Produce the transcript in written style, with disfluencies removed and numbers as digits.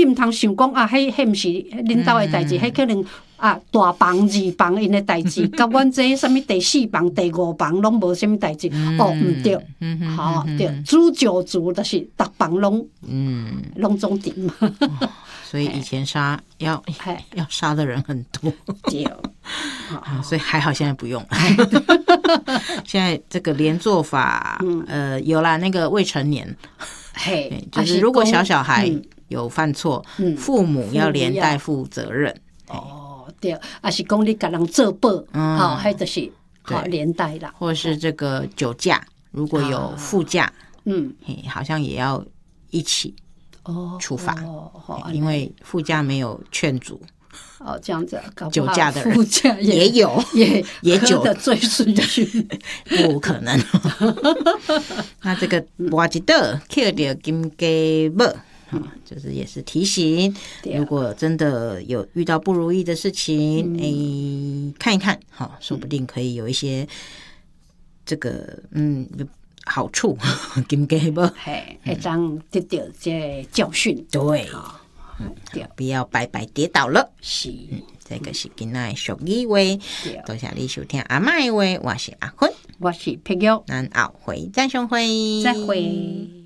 你毋通想讲啊，迄毋是恁兜的代志，迄可能啊大房二房因的代志，甲阮这什么第4房、第5房拢无什么代志。哦，毋对，好对，煮酒族就是逐房拢总顶嘛。 所以以前杀要杀的人很多， 对， 所以还好现在不用了。现在这个连坐法，有啦，那个未成年，就是如果小孩有犯错，父母要连带负责任。 哦，对，还是讲你甲人做保，好，迄就是好连带啦。 或是这个酒驾，如果有副驾，好像也要一起处罚，因为副驾没有劝阻。 哦，这样子， 酒驾的人副驾也有，也酒的醉顺去， 不可能。那这个挖一道扣到金鸡母，就是也是提醒，如果真的有遇到不如意的事情，看一看，说不定可以有一些这个好处。金鸡母， 会当得到这教训。 对。不要白白跌倒了。 是， 这个是今仔的俗语话。多谢你收听阿嬷的话，我是阿坤， 我是佩玉， 咱后回再相会， 再会。